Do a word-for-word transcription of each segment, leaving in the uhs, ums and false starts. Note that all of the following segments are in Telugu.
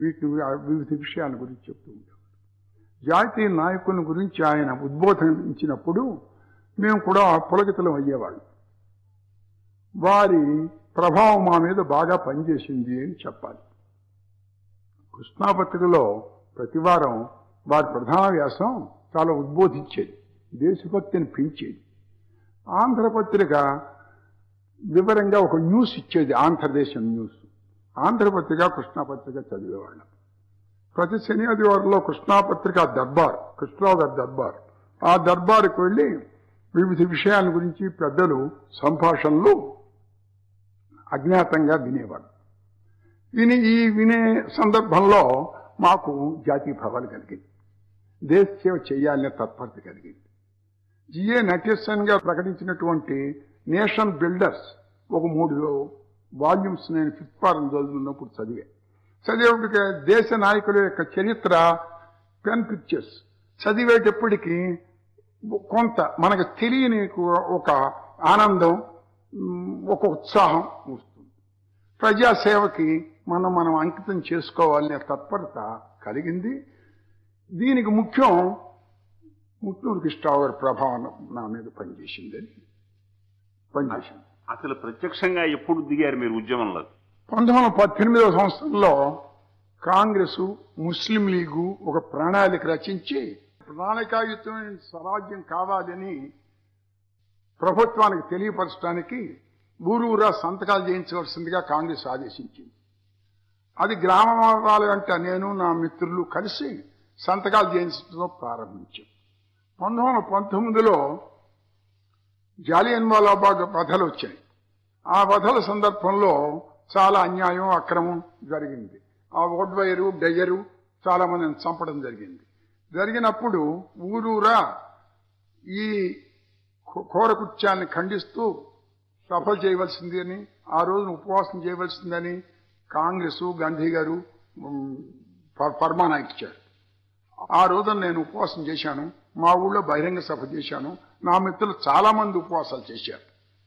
వీటిని వివిధ విషయాల గురించి చెప్తూ ఉంటాం. జాతీయ నాయకుల గురించి ఆయన ఉద్బోధించినప్పుడు మేము కూడా పులకితులం అయ్యేవాళ్ళం. వారి ప్రభావం మా మీద బాగా పనిచేసింది అని చెప్పాలి. కృష్ణాపత్రికలో ప్రతివారం వారి ప్రధాన వ్యాసం చాలా ఉద్బోధించేది, దేశభక్తిని పెంచేది. ఆంధ్రపత్రిక వివరంగా ఒక న్యూస్ ఇచ్చేది, ఆంధ్రదేశం న్యూస్. ఆంధ్రపత్రిక కృష్ణాపత్రిక చదివేవాళ్ళం. ప్రతి శని ఆదివారంలో కృష్ణాపత్రిక దర్బార్, కృష్ణరావు గారి దర్బార్, ఆ దర్బారుకు వెళ్ళి వివిధ విషయాల గురించి పెద్దలు సంభాషణలు అజ్ఞాతంగా వినేవాడు. విని ఈ వినే సందర్భంలో మాకు జాతీయ భావాలు కలిగింది, దేశ సేవ చేయాలనే తత్పరత కలిగింది. జిఏ నటేశన్ గారు ప్రకటించినటువంటి నేషన్ బిల్డర్స్ ఒక మూడు వాల్యూమ్స్ నేను ఫిఫ్త్ ఫారం చదువుతున్నప్పుడు చదివే చదివేప్పటికే దేశ నాయకుల యొక్క చరిత్ర పెన్ పిక్చర్స్ చదివేటప్పటికీ కొంత మనకు తెలియని ఒక ఆనందం, ఒక ఉత్సాహం వస్తుంది. ప్రజాసేవకి మనం మనం అంకితం చేసుకోవాలనే తత్పరత కలిగింది. దీనికి ముఖ్యం ముట్నూరు కృష్ణరావు గారి ప్రభావం నా మీద పనిచేసిందని పనిచేసింది. అసలు ప్రత్యక్షంగా ఎప్పుడు దిగారు మీరు ఉద్యమంలో? పంతొమ్మిది వందల పద్దెనిమిదవ సంవత్సరంలో కాంగ్రెసు, ముస్లిం లీగు ఒక ప్రణాళిక రచించి ప్రణాళికాయుతమైన స్వరాజ్యం కావాలని ప్రభుత్వానికి తెలియపరచడానికి ఊరూరా సంతకాలు చేయించవలసిందిగా కాంగ్రెస్ ఆదేశించింది. అది గ్రామాల వెంట నేను నా మిత్రులు కలిసి సంతకాలు చేయించడంతో ప్రారంభించాం. పంతొమ్మిది వందల పంతొమ్మిదిలో జాలియన్ వాలాబాగ్ వధలు వచ్చాయి. ఆ వధల సందర్భంలో చాలా అన్యాయం, అక్రమం జరిగింది. ఆ ఓడ్వైరు, డెయ్యరు చాలా మందిని చంపడం జరిగింది. జరిగినప్పుడు ఊరూరా ఈ ఘోరకృత్యాన్ని ఖండిస్తూ సభలు చేయవలసింది అని, ఆ రోజున ఉపవాసం చేయవలసిందని కాంగ్రెసు, గాంధీ గారు ఫర్మానా ఇచ్చారు. ఆ రోజున నేను ఉపవాసం చేశాను. మా ఊళ్ళో బహిరంగ సభ చేశాను. నా మిత్రులు చాలా మంది ఉపవాసాలు చేశారు.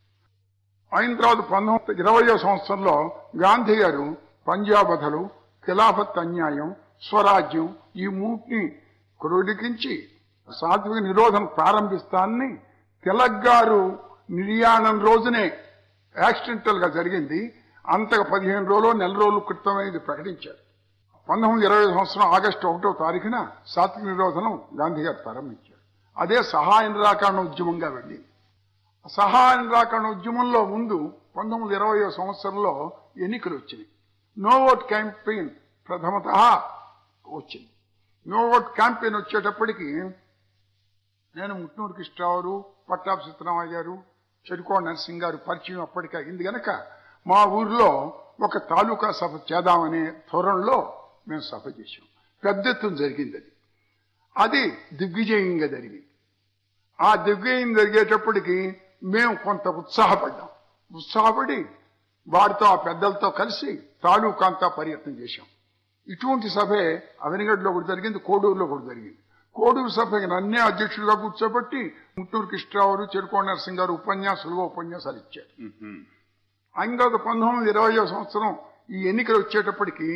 అయిన తర్వాత పంతొమ్మిది ఇరవయో సంవత్సరంలో గాంధీ గారు పంజాబ్ వధలు, ఖిలాఫత్ అన్యాయం, స్వరాజ్యం ఈ మూటిని క్రోడీకరించి సాత్విక నిరోధం ప్రారంభిస్తానని తిలక్ గారు నిర్యాణం రోజునే యాక్సిడెంటల్ గా జరిగింది. అంతగా పదిహేను రోజులు నెల రోజుల క్రితమే ఇది ప్రకటించారు. పంతొమ్మిది ఇరవై సంవత్సరం ఆగస్టు ఒకటో తారీఖున సాత్విక నిరోధనం గాంధీ గారు ప్రారంభించారు. అదే సహాయ నిరాకరణ ఉద్యమంగా వెళ్ళింది. సహాయ నిరాకరణ ఉద్యమంలో ముందు పంతొమ్మిది ఇరవయో సంవత్సరంలో ఎన్నికలు వచ్చినాయి. నో ఓట్ క్యాంపెయిన్ ప్రథమత వచ్చింది. నో ఓట్ క్యాంపెయిన్ వచ్చేటప్పటికి నేను ముట్నూరు కృష్ణరావు, పట్టాభి సత్యనారాయణ గారు, చెరుకోడ నరసింహ గారు పరిచయం అప్పటికే అయింది గనక మా ఊర్లో ఒక తాలూకా సభ చేద్దామనే ధోరణిలో మేము సభ చేశాం. పెద్ద ఎత్తున జరిగింది. అది అది దిగ్విజయంగా జరిగింది. ఆ దిగ్విజయం జరిగేటప్పటికి మేము కొంత ఉత్సాహపడ్డాం. ఉత్సాహపడి వారితో ఆ పెద్దలతో కలిసి తాలూకా అంతా పర్యటన చేశాం. ఇటువంటి సభే అవనిగడ్లో కూడా జరిగింది, కోడూరులో కూడా జరిగింది. కోడూరు సభకి నన్నే అధ్యక్షుడిగా కూర్చోబెట్టి ముట్టూరు కృష్ణరావు, చెరుకోడ నరసింహ గారు ఉపన్యాసాలుగా ఉపన్యాసాలు ఇచ్చారు. అయిన తర్వాత పంతొమ్మిది ఇరవయో సంవత్సరం ఈ ఎన్నికలు వచ్చేటప్పటికి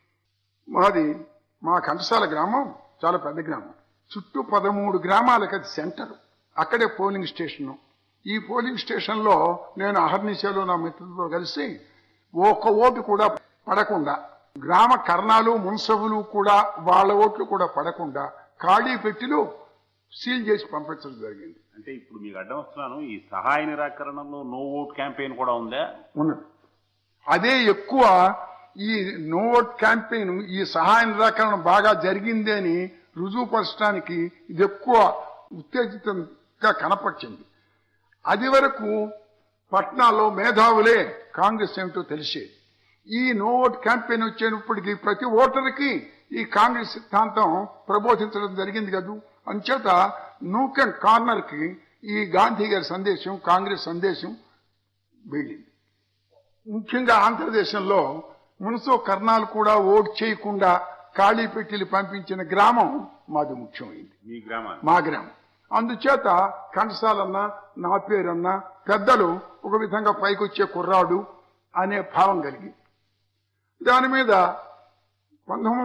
మాది మా కంటసాల గ్రామం చాలా పెద్ద గ్రామం. చుట్టూ పదమూడు గ్రామాలకు అది సెంటర్. అక్కడే పోలింగ్ స్టేషన్. ఈ పోలింగ్ స్టేషన్ లో నేను అహర్నిశలో నా మిత్రులతో కలిసి ఒక్క ఓటు కూడా పడకుండా, గ్రామ కర్ణాలు, మున్సబులు కూడా వాళ్ళ ఓట్లు కూడా పడకుండా ఖాళీ పెట్టిలు సీల్ చేసి పంపించడం జరిగింది. అంటే ఇప్పుడు మీకు అడ్డం వస్తున్నాను, ఈ సహాయ నిరాకరణలో నో ఓట్ క్యాంపెయిన్ కూడా ఉందా? ఉన్నది. అదే ఎక్కువ ఈ నో ఓట్ క్యాంపెయిన్, ఈ సహాయ నిరాకరణ బాగా జరిగింది అని రుజువుపరచడానికి ఇది ఎక్కువ ఉత్తేజితంగా కనపరిచింది. అది వరకు పట్నాల్లో మేధావులే కాంగ్రెస్ ఏమిటో తెలిసేది. ఈ నో ఓట్ క్యాంపెయిన్ వచ్చేటప్పటికి ప్రతి ఓటర్కి ఈ కాంగ్రెస్ సిద్ధాంతం ప్రబోధించడం జరిగింది కదా. అంచేత నూక్ అండ్ కార్నర్ కి ఈ గాంధీ గారి సందేశం, కాంగ్రెస్ సందేశం వెళ్ళింది. ముఖ్యంగా ఆంధ్రదేశంలో మున్సో కర్ణాలు కూడా ఓటు చేయకుండా ఖాళీ పెట్టిలు పంపించిన గ్రామం మాది ముఖ్యమైంది. మీ గ్రామం? మా గ్రామం. అందుచేత కంటసాలన్నా, నా పేరన్నా పెద్దలు ఒక విధంగా పైకొచ్చే కుర్రాడు అనే భావం కలిగింది. దాని మీద పంతొమ్మిది